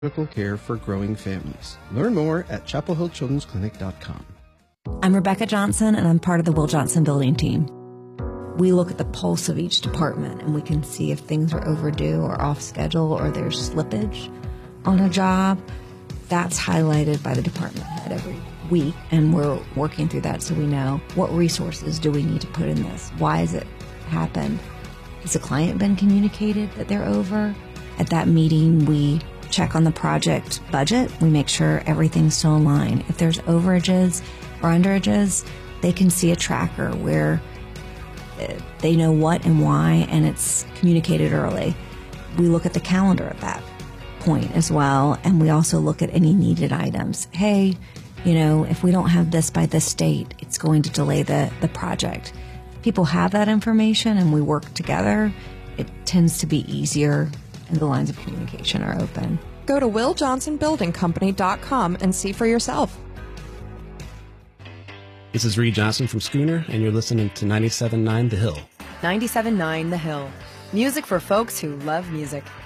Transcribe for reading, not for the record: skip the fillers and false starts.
medical care for growing families. Learn more at chapelhillchildren'sclinic.com. I'm Rebecca Johnson, and I'm part of the Will Johnson building team. We look at the pulse of each department, and we can see if things are overdue or off schedule or there's slippage on a job. That's highlighted by the department head every week, and we're working through that so we know what resources do we need to put in this. Why has it happened? Has the client been communicated that they're over? At that meeting, we check on the project budget. We make sure everything's still in line. If there's overages or underages, they can see a tracker where they know what and why, and it's communicated early. We look at the calendar at that point as well, and we also look at any needed items. Hey, if we don't have this by this date, it's going to delay the project. People have that information and we work together. It tends to be easier and the lines of communication are open. Go to WillJohnsonBuildingCompany.com and see for yourself. This is Reed Johnson from Schooner, and you're listening to 97.9 The Hill. 97.9 The Hill. Music for folks who love music.